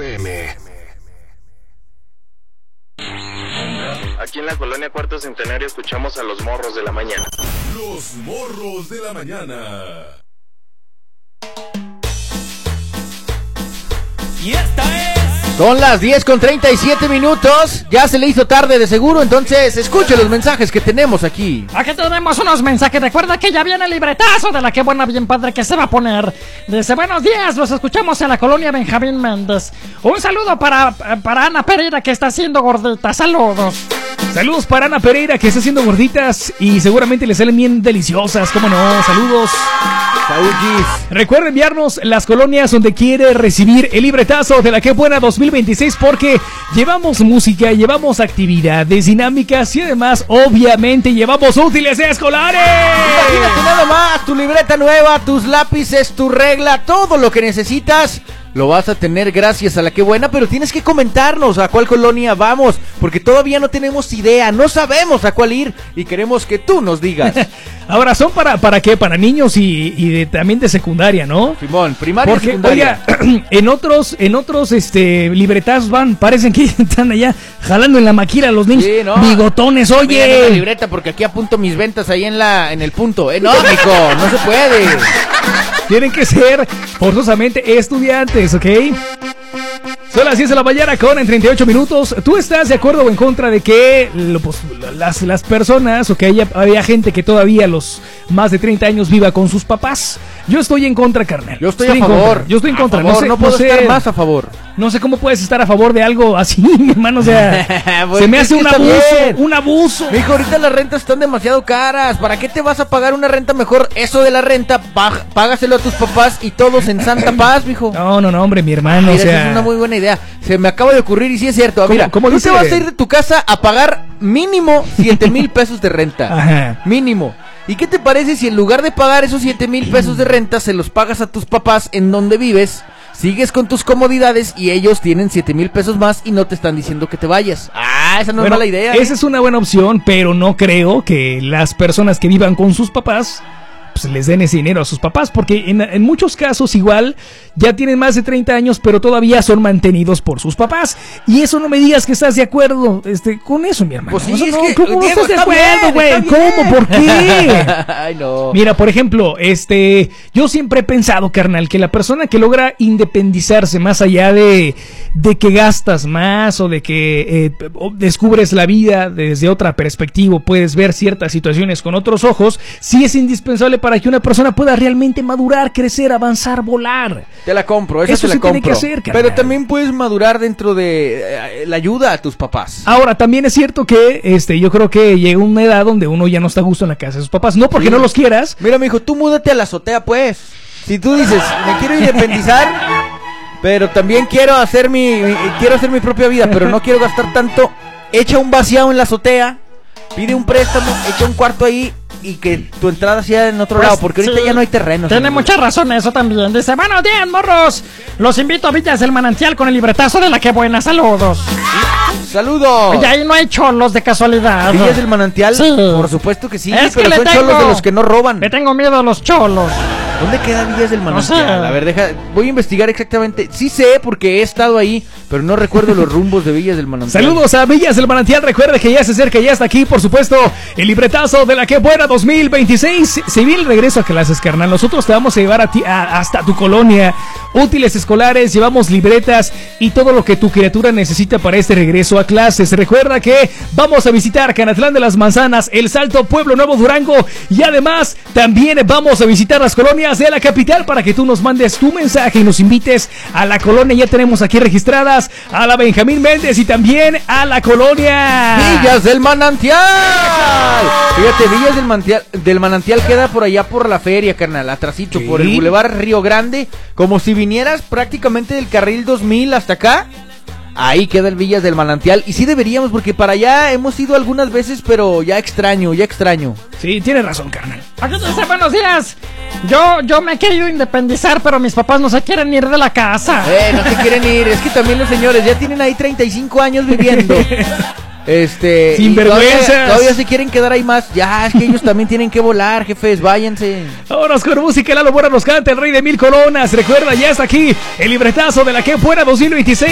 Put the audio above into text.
FM. Aquí en la colonia Cuarto Centenario escuchamos a los morros de la mañana. Los morros de la mañana. Y esta es... Son las 10:37. Ya se le hizo tarde de seguro, entonces escuche los mensajes que tenemos aquí. Aquí tenemos unos mensajes. Recuerda que ya viene el libretazo de la que buena bien padre que se va a poner. Dice: buenos días, los escuchamos en la colonia Benjamín Méndez. Un saludo para Ana Pereira, que está haciendo gordita. Saludos. Saludos para Ana Pereira, que está haciendo gorditas y seguramente le salen bien deliciosas. ¿Cómo no? Saludos. Saúl. Recuerda enviarnos las colonias donde quiere recibir el libretazo de la que buena 2026, porque llevamos música, llevamos actividades dinámicas y además, obviamente, llevamos útiles escolares. Imagínate nada más, tu libreta nueva, tus lápices, tu regla, todo lo que necesitas lo vas a tener gracias a la que buena, pero tienes que comentarnos a cuál colonia vamos, porque todavía no tenemos idea, no sabemos a cuál ir y queremos que tú nos digas. Ahora, ¿son para qué? Para niños y también de secundaria, ¿no? Simón, primaria y porque, secundaria. Oiga, en otros libretazos parecen que están allá jalando en la maquila los niños. Sí, ¿no? Bigotones, Mira, oye. una libreta porque aquí apunto mis ventas ahí en el punto. No, mijo, no se puede. Tienen que ser forzosamente estudiantes, ¿ok? Son las 10 de la mañana con 38 minutos. ¿Tú estás de acuerdo o en contra de que las personas o que haya gente que todavía los más de 30 años viva con sus papás? Yo estoy en contra, carnal. Yo estoy a favor. Yo estoy en contra. No puedo estar más a favor. No sé cómo puedes estar a favor de algo así, mi hermano. O sea, pues se me hace un bien. abuso. Mijo, ahorita las rentas están demasiado caras. ¿Para qué te vas a pagar una renta mejor? Eso de la renta, págaselo a tus papás y todos en santa paz, mijo. No, hombre, mi hermano. Mira, o sea, esa es una muy buena idea. Se me acaba de ocurrir y sí es cierto. Mira, ¿cómo tú dice? te vas a ir de tu casa a pagar mínimo 7,000 pesos de renta. Ajá. Mínimo. ¿Y qué te parece si en lugar de pagar esos 7,000 pesos de renta se los pagas a tus papás en donde vives? Sigues con tus comodidades y ellos tienen 7,000 pesos más y no te están diciendo que te vayas. Esa no es mala idea. Esa es una buena opción, pero no creo que las personas que vivan con sus papás pues les den ese dinero a sus papás, porque en muchos casos igual ya tienen más de 30 años, pero todavía son mantenidos por sus papás. Y eso no me digas que estás de acuerdo con eso, mi hermano. Pues sí, eso es no, que, ¿cómo no Diego, estás de está acuerdo, güey? bien, ¿Cómo? ¿Por qué? Ay, no. Mira, por ejemplo, yo siempre he pensado, carnal, que la persona que logra independizarse más allá de que gastas más o de que descubres la vida desde otra perspectiva, puedes ver ciertas situaciones con otros ojos, sí es indispensable para que una persona pueda realmente madurar, crecer, avanzar, volar. Te la compro, eso te la sí compro. tiene que hacer, carnal. Pero también puedes madurar dentro de la ayuda a tus papás. Ahora, también es cierto que yo creo que llega una edad donde uno ya no está a gusto en la casa de sus papás. No porque no los quieras. Mira, mijo, tú múdate a la azotea, pues. Si tú dices, me quiero independizar, pero también quiero hacer mi propia vida, pero no quiero gastar tanto, echa un vaciado en la azotea, pide un préstamo, echa un cuarto ahí y que tu entrada sea en otro lado, porque ahorita ya no hay terreno. Tiene mucha razón eso también. Dice: buenos días, morros. Los invito a Villas del Manantial con el libretazo de la que buena. Saludos. ¡Saludos! Y ahí no hay cholos de casualidad. ¿Villas del Manantial? Sí. Por supuesto que sí, Es pero que son cholos de los que no roban. Le tengo miedo a los cholos. ¿Dónde queda Villas del Manantial? No sé. A ver, voy a investigar exactamente. Sí sé porque he estado ahí, pero no recuerdo los rumbos de Villas del Manantial. Saludos a Villas del Manantial. Recuerda que ya se acerca, ya está aquí, por supuesto, el libretazo de la que buena 2026. Se viene el regreso a clases, carnal. Nosotros te vamos a llevar a ti hasta tu colonia. Útiles escolares, llevamos libretas y todo lo que tu criatura necesita para este regreso a clases. Recuerda que vamos a visitar Canatlán de las Manzanas, El Salto, Pueblo Nuevo, Durango, y además también vamos a visitar las colonias de la capital para que tú nos mandes tu mensaje y nos invites a la colonia. Ya tenemos aquí registradas a la Benjamín Méndez y también a la colonia Villas del Manantial. Fíjate, Villas del Manantial queda por allá por la feria, carnal, atrasito, ¿Sí? por el Boulevard Río Grande, como si vinieras prácticamente del carril 2000 hasta acá. Ahí queda el Villas del Manantial. Y sí deberíamos, porque para allá hemos ido algunas veces, pero ya extraño. Sí, tienes razón, carnal. Aquí te dice: buenos días. Yo me he querido independizar, pero mis papás no se quieren ir de la casa. No se quieren ir. Es que también los señores ya tienen ahí 35 años viviendo. Sinvergüenzas. Todavía se quieren quedar ahí más. Ya, es que ellos también tienen que volar, jefes, váyanse. Vámonos con música. Lalo Mora nos canta El Rey de Mil Coronas. Recuerda, ya está aquí el libretazo de la que fuera 2026.